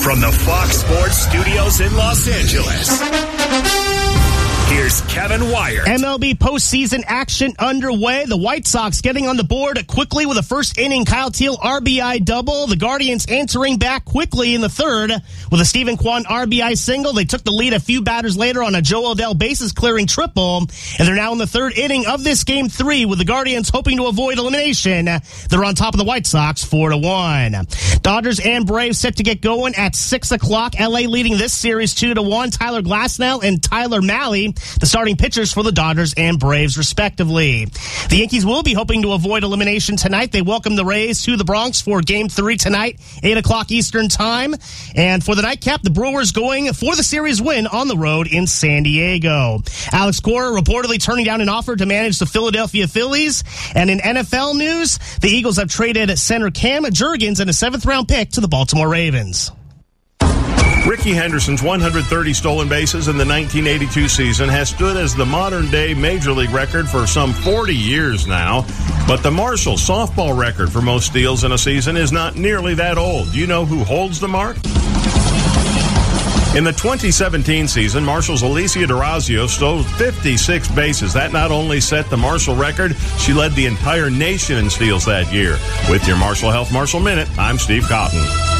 From the Fox Sports Studios in Los Angeles, here's Kevin Wyatt. MLB postseason action underway. The White Sox getting on the board quickly with a first inning Kyle Teel RBI double. The Guardians answering back quickly in the third with a Stephen Kwan RBI single. They took the lead a few batters later on a Joe Odell bases clearing triple. And they're now in the third inning of this game 3 with the Guardians hoping to avoid elimination. They're on top of the White Sox 4-1. Dodgers and Braves set to get going at 6 o'clock. LA leading this series 2-1. Tyler Glasnow and Tyler Mahle, the starting pitchers for the Dodgers and Braves, respectively. The Yankees will be hoping to avoid elimination tonight. They welcome the Rays to the Bronx for Game 3 tonight, 8 o'clock Eastern Time. And for the nightcap, the Brewers going for the series win on the road in San Diego. Alex Cora reportedly turning down an offer to manage the Philadelphia Phillies. And in NFL news, the Eagles have traded center Cam Jurgens and a 7th-round pick to the Baltimore Ravens. Rickey Henderson's 130 stolen bases in the 1982 season has stood as the modern-day Major League record for some 40 years now. But the Marshall softball record for most steals in a season is not nearly that old. Do you know who holds the mark? In the 2017 season, Marshall's Alicia D'Orazio stole 56 bases. That not only set the Marshall record, she led the entire nation in steals that year. With your Marshall Health Marshall Minute, I'm Steve Cotton.